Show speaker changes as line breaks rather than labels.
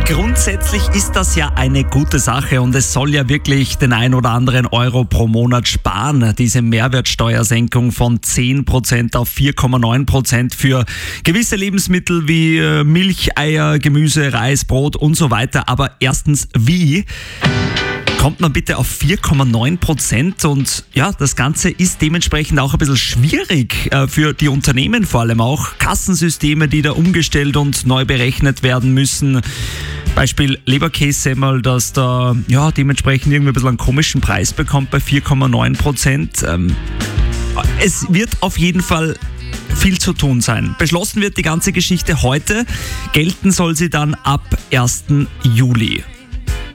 Grundsätzlich ist das ja eine gute Sache und es soll ja wirklich den ein oder anderen Euro pro Monat sparen. Diese Mehrwertsteuersenkung von 10% auf 4,9% für gewisse Lebensmittel wie Milch, Eier, Gemüse, Reis, Brot und so weiter. Aber erstens, wie kommt man bitte auf 4,9%? Und ja, das Ganze ist dementsprechend auch ein bisschen schwierig für die Unternehmen, vor allem auch Kassensysteme, die da umgestellt und neu berechnet werden müssen. Beispiel Leberkässemmel, dass da ja dementsprechend irgendwie ein bisschen einen komischen Preis bekommt bei 4,9%. Es wird auf jeden Fall viel zu tun sein. Beschlossen wird die ganze Geschichte heute. Gelten soll sie dann ab 1. Juli.